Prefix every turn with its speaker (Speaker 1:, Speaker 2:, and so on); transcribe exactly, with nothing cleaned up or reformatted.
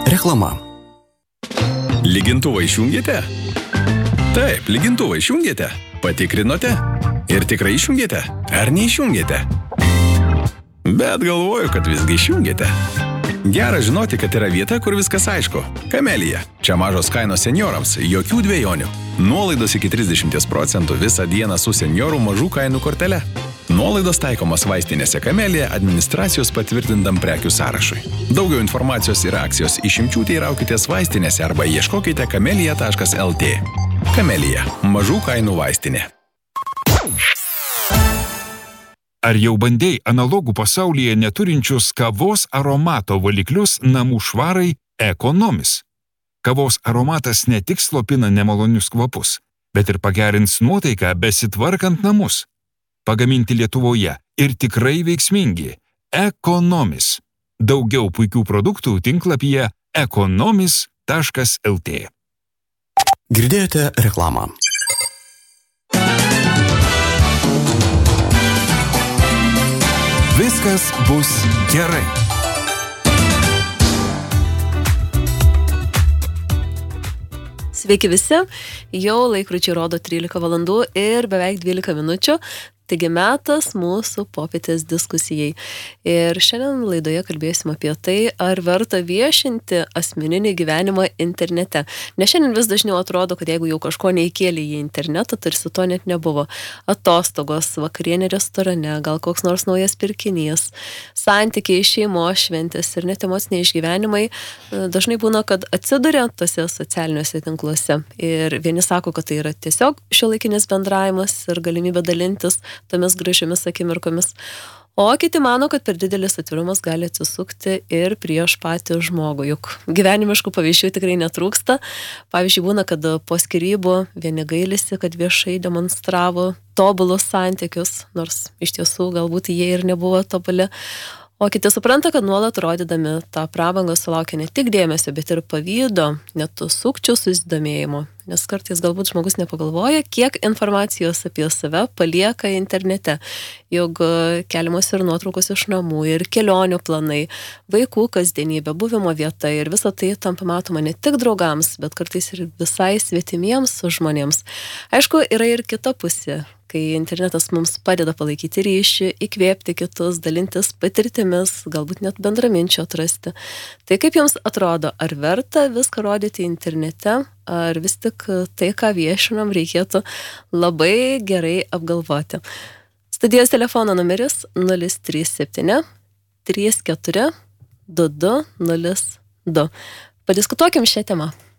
Speaker 1: Reklama.
Speaker 2: Lygintuvą išjungėte? Taip, lygintuvą išjungėte. Patikrinote? Ir tikrai išjungėte? Ar neišjungėte? Bet galvoju, kad visgi išjungėte. Gera žinoti, kad yra vieta, kur viskas aišku. Kamelija. Čia mažos kainos seniorams, jokių dvejonių. Nuolaidos iki trisdešimt procentų visą dieną su seniorų mažų kainų kortele. Nuolaidos taikomos vaistinėse Kamelija administracijos patvirtintam prekių sąrašui. Daugiau informacijos ir akcijos išimčių teiraukitės vaistinėse arba ieškokite kamelija taškas el tė. Kamelija. Mažų kainų vaistinė.
Speaker 3: Ar jau bandei analogų pasaulyje neturinčius kavos aromato valiklius namų švarai Economis? Kavos aromatas ne tik slopina nemalonius kvapus, bet ir pagerins nuotaiką besitvarkant namus. Pagaminti Lietuvoje ir tikrai veiksmingi. Economis. Daugiau puikių produktų tinklapyje economis taškas el tė.
Speaker 1: Girdėjote reklamą.
Speaker 3: Viskas bus gerai.
Speaker 4: Sveiki visi, jau laikrodžiai rodo trylika valandų ir beveik dvylika minučių. Taigi metas mūsų popietės diskusijai. Ir šiandien laidoje kalbėsim apie tai, ar verta viešinti asmeninį gyvenimą internete. Nes šiandien vis dažniau atrodo, kad jeigu jau kažko neįkėlė į internetą, tarsi to net nebuvo. Atostogos, vakarienė restorane, gal koks nors naujas pirkinys, santykiai, šeimos šventės ir net emociniai išgyvenimai dažnai būna, kad atsiduria tose socialiniuose tinkluose. Ir vieni sako, kad tai yra tiesiog šiuolaikinis bendravimas ir galimybė dalintis tomis gražiomis akimirkomis. O kiti mano, kad per didelis atvirumas gali atsisukti ir prieš patį žmogų. Juk gyvenimiškų pavyzdžių tikrai netrūksta. Pavyzdžiui, būna, kad po skyrybų vieni gailisi, kad viešai demonstravo tobulus santykius, nors iš tiesų galbūt jie ir nebuvo tobuli. O kiti supranta, kad nuolat rodydami tą prabangą sulaukia ne tik dėmesio, bet ir pavydo, net sukčių susidomėjimo. Nes kartais galbūt žmogus nepagalvoja, kiek informacijos apie save palieka internete. Juk keliamos ir nuotraukos iš namų, ir kelionių planai, vaikų kasdienybė, buvimo vieta ir visa tai tampa matoma ne tik draugams, bet kartais ir visai svetimiems žmonėms. Aišku, yra ir kita pusė, kai internetas mums padeda palaikyti ryšį, įkvėpti kitus, dalintis patirtimis, galbūt net bendraminčių atrasti. Tai kaip jums atrodo, ar verta viską rodyti internete, ar vis tik tai, ką viešinam, reikėtų labai gerai apgalvoti. Studijos telefono numeris nulis trys septyni trys keturi du du nulis du. Padiskutuokim šią temą.